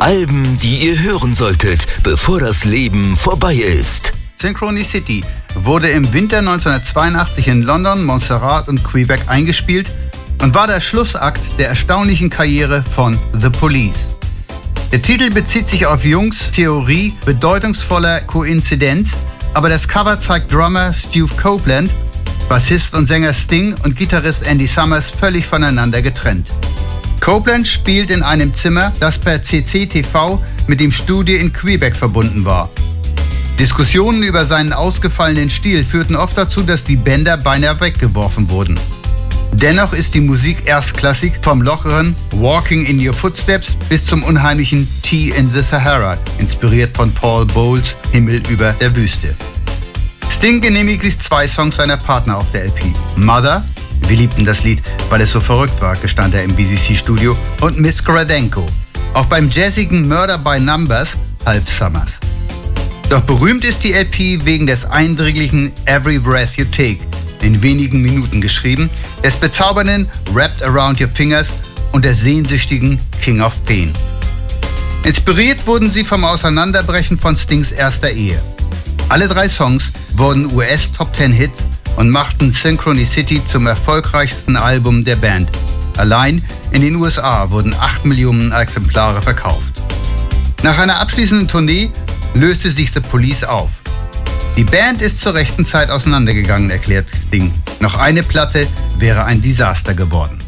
Alben, die ihr hören solltet, bevor das Leben vorbei ist. Synchronicity wurde im Winter 1982 in London, Montserrat und Quebec eingespielt und war der Schlussakt der erstaunlichen Karriere von The Police. Der Titel bezieht sich auf Jungs Theorie bedeutungsvoller Koinzidenz, aber das Cover zeigt Drummer Steve Copeland, Bassist und Sänger Sting und Gitarrist Andy Summers völlig voneinander getrennt. Copeland spielt in einem Zimmer, das per CCTV mit dem Studio in Quebec verbunden war. Diskussionen über seinen ausgefallenen Stil führten oft dazu, dass die Bänder beinahe weggeworfen wurden. Dennoch ist die Musik erstklassig, vom lockeren Walking in Your Footsteps bis zum unheimlichen Tea in the Sahara, inspiriert von Paul Bowles Himmel über der Wüste. Sting genehmigt sich 2 Songs seiner Partner auf der LP. Mother, wir liebten das Lied, weil es so verrückt war, gestand er im BCC-Studio, und Miss Gradenko. Auch beim jazzigen Murder by Numbers half Summers. Doch berühmt ist die LP wegen des eindringlichen Every Breath You Take, in wenigen Minuten geschrieben, des bezaubernden Wrapped Around Your Fingers und der sehnsüchtigen King of Pain. Inspiriert wurden sie vom Auseinanderbrechen von Stings erster Ehe. Alle 3 Songs wurden US-Top-10-Hits und machten Synchronicity zum erfolgreichsten Album der Band. Allein in den USA wurden 8 Millionen Exemplare verkauft. Nach einer abschließenden Tournee löste sich The Police auf. Die Band ist zur rechten Zeit auseinandergegangen, erklärt Sting. Noch eine Platte wäre ein Desaster geworden.